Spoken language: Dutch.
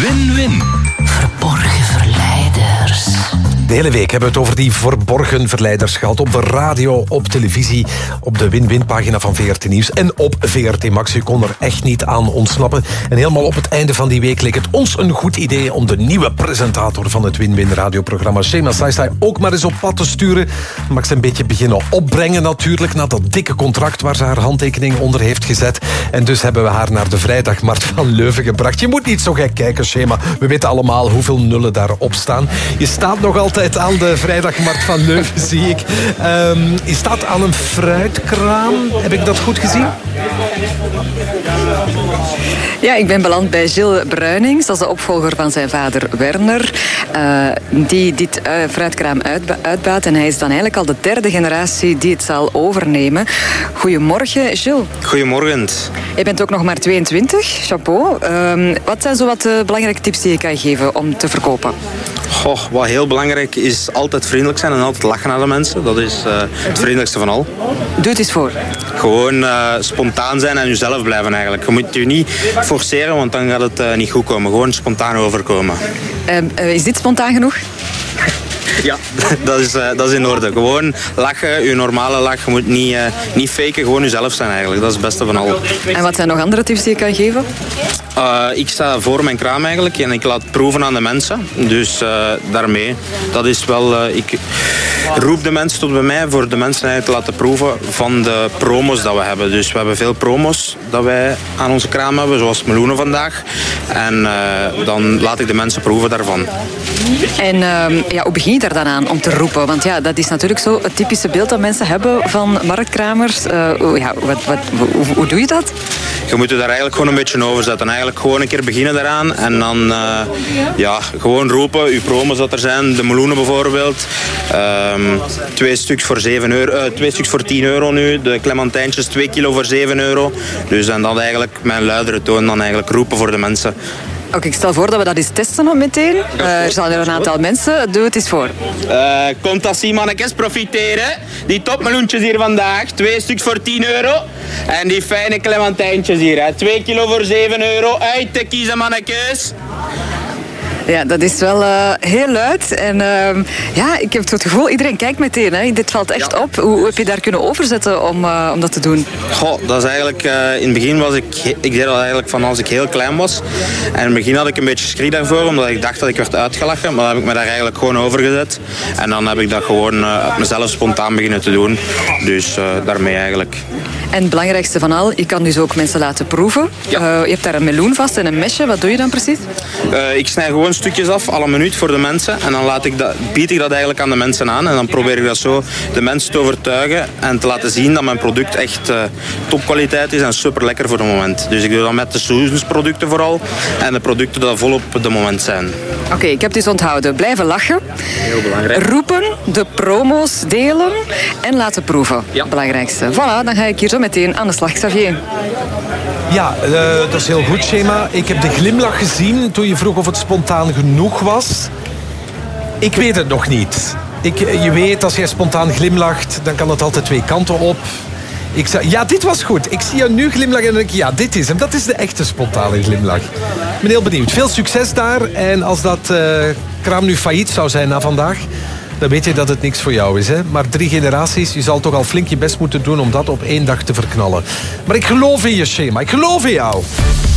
Win-win. Verborgen verleiders. De hele week hebben we het over die verborgen verleiders gehad. Op de radio, op televisie, op de Win-Win-pagina van VRT Nieuws en op VRT Max. U kon er echt niet aan ontsnappen. En helemaal op het einde van die week leek het ons een goed idee om de nieuwe presentator van het Win-Win radioprogramma, Shema Saisai, ook maar eens op pad te sturen. Max een beetje beginnen opbrengen natuurlijk, na dat dikke contract waar ze haar handtekening onder heeft gezet. En dus hebben we haar naar de vrijdagmarkt van Leuven gebracht. Je moet niet zo gek kijken, Shema. We weten allemaal hoeveel nullen daarop staan. Je staat nog altijd aan de vrijdagmarkt van Leuven, zie ik. Je staat aan een fruitkraam. Heb ik dat goed gezien? Ja, ik ben beland bij Gilles Bruinings. Dat is de opvolger van zijn vader Werner. Die dit fruitkraam uitbaat. En hij is dan eigenlijk al de derde generatie die het zal overnemen. Goedemorgen, Gilles. Goedemorgen. Je bent ook nog maar 22. Chapeau. Wat zijn zo wat belangrijke tips die je kan geven om te verkopen? Goh, wat heel belangrijk is altijd vriendelijk zijn en altijd lachen naar de mensen. Dat is het vriendelijkste van al. Doe het eens voor. Gewoon spontaan zijn en jezelf blijven eigenlijk. Je moet je niet forceren, want dan gaat het niet goed komen. Gewoon spontaan overkomen. Is dit spontaan genoeg? Ja, dat is in orde. Gewoon lachen, je normale lach. Je moet niet faken, gewoon jezelf zijn eigenlijk. Dat is het beste van al. En wat zijn nog andere tips die je kan geven? Ik sta voor mijn kraam eigenlijk en ik laat proeven aan de mensen. Dus daarmee, dat is wel... ik roep de mensen tot bij mij voor de mensen eigenlijk te laten proeven van de promos dat we hebben. Dus we hebben veel promos dat wij aan onze kraam hebben, zoals meloenen vandaag. En dan laat ik de mensen proeven daarvan. En hoe begin je daar dan aan om te roepen? Want ja, dat is natuurlijk zo het typische beeld dat mensen hebben van marktkramers. Hoe doe je dat? Je moet je daar eigenlijk gewoon een beetje over zetten. Eigenlijk gewoon een keer beginnen daaraan. En dan gewoon roepen. Uw promos dat er zijn. De meloenen bijvoorbeeld. 2 stuks voor 7 euro. 2 stuks voor 10 euro nu. De clementijntjes 2 kilo voor 7 euro. Dus en dat eigenlijk mijn luidere toon dan eigenlijk roepen voor de mensen. Oké, ik stel voor dat we dat eens testen meteen. Er zijn er een aantal mensen. Doe het eens voor. Komt als die mannetjes profiteren. Die topmeloentjes hier vandaag. 2 stuks voor 10 euro. En die fijne clementijntjes hier. 2 kilo voor 7 euro. Uit te kiezen, mannetjes. Ja, dat is wel heel luid. En ik heb het gevoel, iedereen kijkt meteen. Hè. Dit valt echt op. Hoe heb je daar kunnen overzetten om dat te doen? Goh, dat is eigenlijk... in het begin was ik deed dat eigenlijk van als ik heel klein was. En in het begin had ik een beetje schrik daarvoor, omdat ik dacht dat ik werd uitgelachen. Maar dan heb ik me daar eigenlijk gewoon over gezet. En dan heb ik dat gewoon mezelf spontaan beginnen te doen. Dus daarmee eigenlijk. En het belangrijkste van al, je kan dus ook mensen laten proeven. Ja. Je hebt daar een meloen vast en een mesje. Wat doe je dan precies? Ik snij gewoon stukjes af, alle minuut voor de mensen. En dan bied ik dat eigenlijk aan de mensen aan. En dan probeer ik dat zo de mensen te overtuigen en te laten zien dat mijn product echt topkwaliteit is en super lekker voor het moment. Dus ik doe dat met de seizoensproducten vooral. En de producten die volop op het moment zijn. Oké, ik heb dus onthouden. Blijven lachen. Heel belangrijk. Roepen, de promo's delen en laten proeven. Ja. Het belangrijkste. Voilà, dan ga ik hier zo meteen aan de slag, Xavier. Ja, dat is heel goed, Shema. Ik heb de glimlach gezien toen je vroeg of het spontaan genoeg was. Ik weet het nog niet. Je weet, als jij spontaan glimlacht, dan kan het altijd 2 kanten op. Ja, dit was goed. Ik zie jou nu glimlachen en dan denk ik, ja, dit is hem. Dat is de echte spontane glimlach. Ik ben heel benieuwd. Veel succes daar. En als dat kraam nu failliet zou zijn na vandaag, dan weet je dat het niks voor jou is. Hè? Maar 3 generaties, je zal toch al flink je best moeten doen om dat op 1 dag te verknallen. Maar ik geloof in je, Shema. Ik geloof in jou.